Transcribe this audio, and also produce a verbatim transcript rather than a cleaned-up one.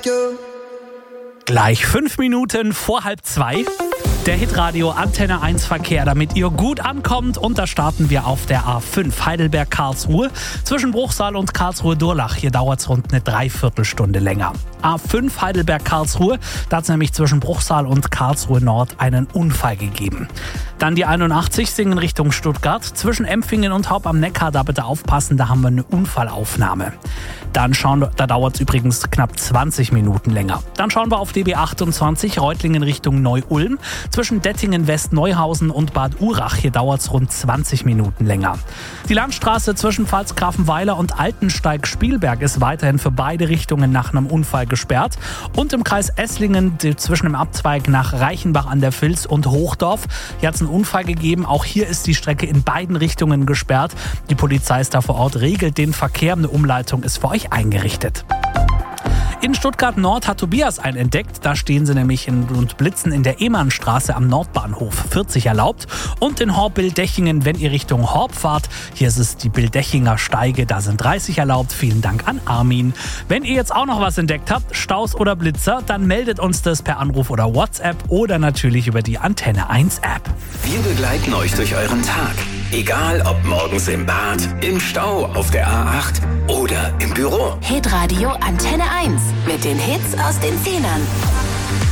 Gleich fünf Minuten vor halb zwei. Der Hitradio Antenne eins Verkehr, damit ihr gut ankommt. Und da starten wir auf der A fünf Heidelberg-Karlsruhe. Zwischen Bruchsal und Karlsruhe-Durlach. Hier dauert es rund eine Dreiviertelstunde länger. A fünf Heidelberg-Karlsruhe. Da hat es nämlich zwischen Bruchsal und Karlsruhe-Nord einen Unfall gegeben. Dann die einundachtzig Singen Richtung Stuttgart. Zwischen Empfingen und Haupt am Neckar, da bitte aufpassen, da haben wir eine Unfallaufnahme. Dann schauen, da dauert es übrigens knapp zwanzig Minuten länger. Dann schauen wir auf D B achtundzwanzig Reutlingen Richtung Neu-Ulm. Zwischen Dettingen, West-Neuhausen und Bad Urach. Hier dauert es rund zwanzig Minuten länger. Die Landstraße zwischen Pfalzgrafenweiler und Altensteig-Spielberg ist weiterhin für beide Richtungen nach einem Unfall gesperrt. Und im Kreis Esslingen zwischen dem Abzweig nach Reichenbach an der Vils und Hochdorf. Hier hat es einen Unfall gegeben. Auch hier ist die Strecke in beiden Richtungen gesperrt. Die Polizei ist da vor Ort, regelt den Verkehr. Eine Umleitung ist für euch eingerichtet. In Stuttgart Nord hat Tobias einen entdeckt. Da stehen sie nämlich in, und blitzen in der Ehmannstraße am Nordbahnhof. vierzig erlaubt. Und in Horb-Bildechingen, wenn ihr Richtung Horb fahrt, hier ist es die Bildechinger Steige, da sind dreißig erlaubt. Vielen Dank an Armin. Wenn ihr jetzt auch noch was entdeckt habt, Staus oder Blitzer, dann meldet uns das per Anruf oder WhatsApp oder natürlich über die Antenne eins App. Wir begleiten euch durch euren Tag. Egal ob morgens im Bad, im Stau, auf der A acht oder im Büro. Hitradio Antenne eins mit den Hits aus den Zehnern.